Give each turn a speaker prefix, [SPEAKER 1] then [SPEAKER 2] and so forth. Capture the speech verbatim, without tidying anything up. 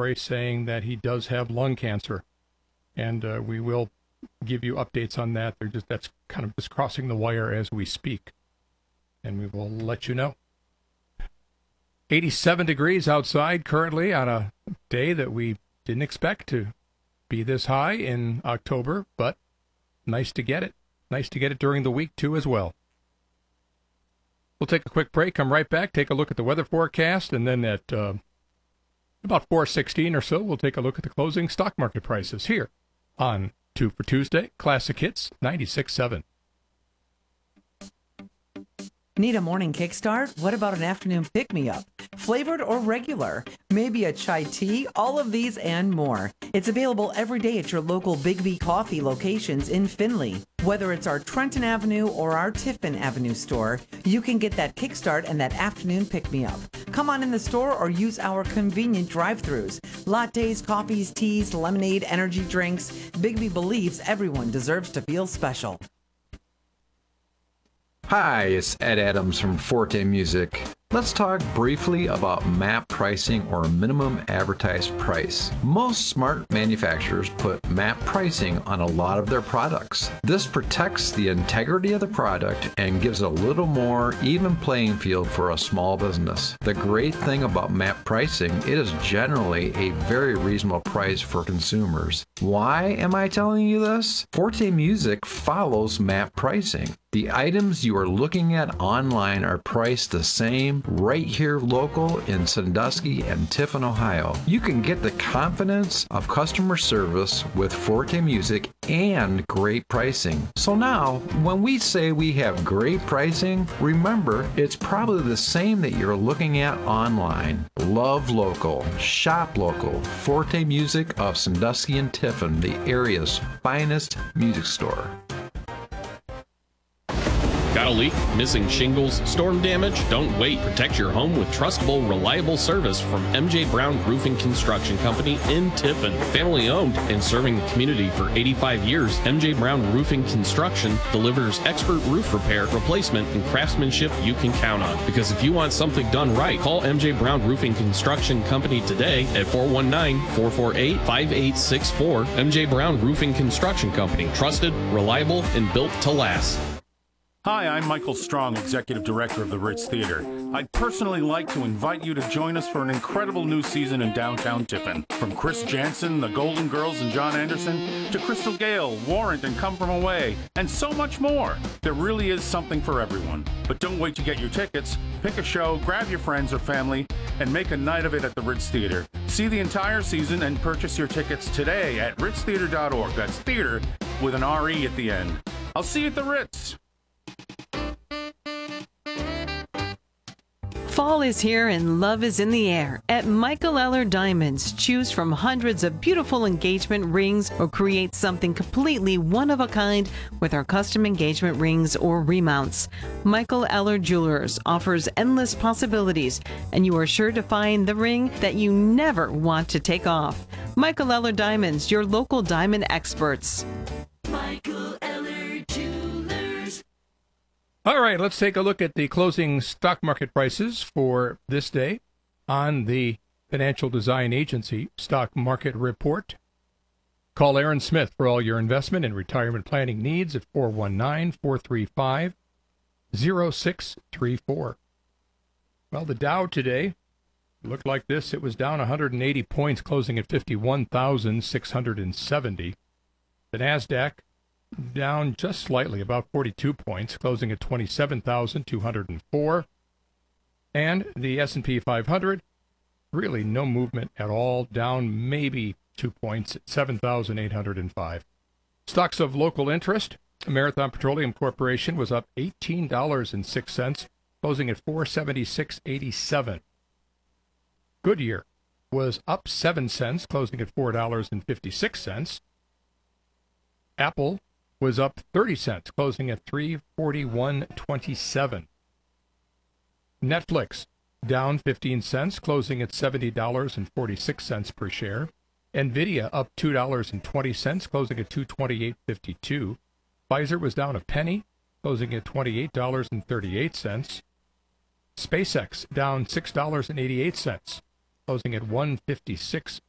[SPEAKER 1] laboratory saying that he does have lung cancer. And uh, we will give you updates on that. They're just that's kind of just crossing the wire as we speak. And we will let you know. eighty-seven degrees outside currently on a day that we didn't expect to be this high in October, but nice to get it. Nice to get it during the week, too, as well. We'll take a quick break, come right back, take a look at the weather forecast, and then at uh, about four sixteen or so, we'll take a look at the closing stock market prices here on Two for Tuesday, Classic Hits ninety-six point seven.
[SPEAKER 2] Need a morning kickstart? What about an afternoon pick-me-up? Flavored or regular? Maybe a chai tea? All of these and more. It's available every day at your local Big B Coffee locations in Findlay. Whether it's our Trenton Avenue or our Tiffin Avenue store, you can get that kickstart and that afternoon pick-me-up. Come on in the store or use our convenient drive-thrus. Lattes, coffees, teas, lemonade, energy drinks. Big B believes everyone deserves to feel special.
[SPEAKER 3] Hi, it's Ed Adams from Forte Music. Let's talk briefly about M A P pricing, or minimum advertised price. Most smart manufacturers put M A P pricing on a lot of their products. This protects the integrity of the product and gives it a little more even playing field for a small business. The great thing about M A P pricing, it is generally a very reasonable price for consumers. Why am I telling you this? Forte Music follows M A P pricing. The items you are looking at online are priced the same right here local in Sandusky and Tiffin, Ohio. You can get the confidence of customer service with Forte Music and great pricing. So now, when we say we have great pricing, remember it's probably the same that you're looking at online. Love local, shop local. Forte Music of Sandusky and Tiffin, the area's finest music store.
[SPEAKER 4] Got a leak? Missing shingles? Storm damage? Don't wait. Protect your home with trustable, reliable service from M J Brown Roofing Construction Company in Tiffin. Family owned and serving the community for eighty-five years, M J Brown Roofing Construction delivers expert roof repair, replacement, and craftsmanship you can count on. Because if you want something done right, call M J Brown Roofing Construction Company today at four one nine, four four eight, five eight six four. M J Brown Roofing Construction Company. Trusted, reliable, and built to last.
[SPEAKER 5] Hi, I'm Michael Strong, Executive Director of the Ritz Theater. I'd personally like to invite you to join us for an incredible new season in downtown Tiffin. From Chris Jansen, the Golden Girls, and John Anderson, to Crystal Gale, Warrant, and Come From Away, and so much more. There really is something for everyone. But don't wait to get your tickets. Pick a show, grab your friends or family, and make a night of it at the Ritz Theater. See the entire season and purchase your tickets today at ritz theater dot org. That's theater with an R E at the end. I'll see you at the Ritz.
[SPEAKER 6] Fall is here and love is in the air. At Michael Eller Diamonds, choose from hundreds of beautiful engagement rings or create something completely one-of-a-kind with our custom engagement rings or remounts. Michael Eller Jewelers offers endless possibilities, and you are sure to find the ring that you never want to take off. Michael Eller Diamonds, your local diamond experts.
[SPEAKER 7] Michael Eller Jewelers.
[SPEAKER 1] All right, let's take a look at the closing stock market prices for this day on the Financial Design Agency Stock Market Report. Call Aaron Smith for all your investment and retirement planning needs at four one nine, four three five, zero six three four. Well, the Dow today looked like this. It was down one hundred eighty points, closing at fifty-one thousand six hundred seventy. The NASDAQ down just slightly, about forty-two points, closing at twenty-seven thousand two hundred four. And the S and P five hundred, really no movement at all, down maybe two points at seven thousand eight hundred five. Stocks of local interest, Marathon Petroleum Corporation was up eighteen dollars and six cents, closing at four seventy-six eighty-seven. Goodyear was up seven cents, closing at four dollars and fifty-six cents. Apple was up thirty cents, closing at three forty-one twenty-seven. Netflix down fifteen cents, closing at seventy dollars and forty-six cents per share. Nvidia up two dollars and twenty cents, closing at two twenty-eight fifty-two. Pfizer was down a penny, closing at twenty-eight dollars and thirty-eight cents. SpaceX down six dollars and eighty-eight cents, closing at one fifty-six